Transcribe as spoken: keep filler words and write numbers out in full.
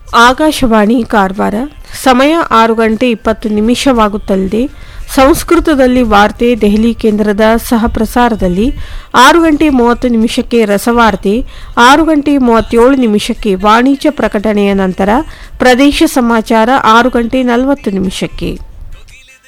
ಆಕಾಶವಾಣಿ ಕಾರವಾರ. ಸಮಯ ಆರು ಗಂಟೆ ಇಪ್ಪತ್ತು ನಿಮಿಷವಾಗುತ್ತಲಿದೆ. ಸಂಸ್ಕೃತದಲ್ಲಿ ವಾರ್ತೆ ದೆಹಲಿ ಕೇಂದ್ರದ ಸಹ ಪ್ರಸಾರದಲ್ಲಿ ಆರು ಗಂಟೆ ಮೂವತ್ತು ನಿಮಿಷಕ್ಕೆ ರಸವಾರ್ತೆ, ಆರು ಗಂಟೆ ಮೂವತ್ತೇಳು ನಿಮಿಷಕ್ಕೆ ವಾಣಿಜ್ಯ ಪ್ರಕಟಣೆಯ ನಂತರ ಪ್ರದೇಶ ಸಮಾಚಾರ ಆರು ಗಂಟೆ ನಲವತ್ತು ನಿಮಿಷಕ್ಕೆ